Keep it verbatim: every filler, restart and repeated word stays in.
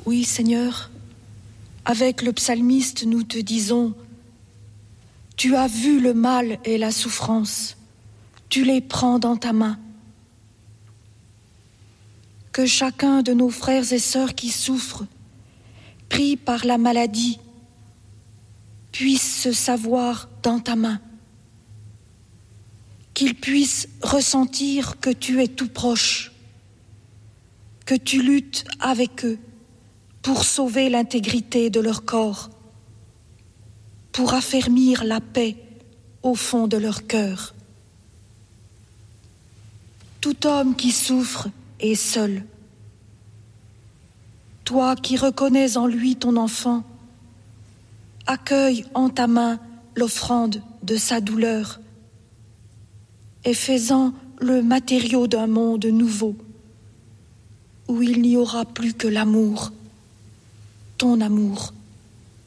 Oui, Seigneur, avec le psalmiste, nous te disons, tu as vu le mal et la souffrance, tu les prends dans ta main. Que chacun de nos frères et sœurs qui souffrent, pris par la maladie, puisse se savoir dans ta main, qu'ils puissent ressentir que tu es tout proche, que tu luttes avec eux pour sauver l'intégrité de leur corps, pour affermir la paix au fond de leur cœur. Tout homme qui souffre est seul. Toi qui reconnais en lui ton enfant, accueille en ta main l'offrande de sa douleur et fais-en le matériau d'un monde nouveau où il n'y aura plus que l'amour, ton amour,